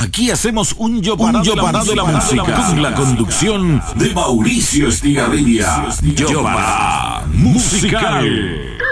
Aquí hacemos un yo parado de la música con la conducción de Mauricio Estigarribia. Yo para musical.